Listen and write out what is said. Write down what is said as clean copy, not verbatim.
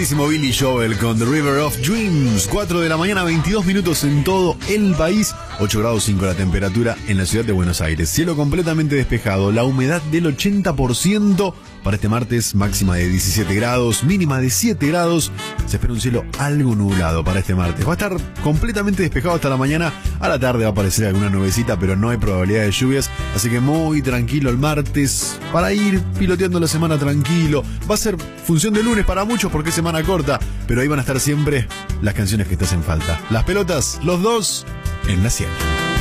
grandísimo Billy Joel con The River of Dreams. 4 de la mañana, 22 minutos en todo el país. 8 grados 5 la temperatura en la ciudad de Buenos Aires. Cielo completamente despejado, la humedad del 80%. Para este martes, máxima de 17 grados, mínima de 7 grados. Se espera un cielo algo nublado para este martes. Va a estar completamente despejado hasta la mañana. A la tarde va a aparecer alguna nubecita, pero no hay probabilidad de lluvias. Así que muy tranquilo el martes para ir piloteando la semana tranquilo. Va a ser función de lunes para muchos porque es semana corta, pero ahí van a estar siempre las canciones que te hacen falta. Las pelotas, los dos en la 100.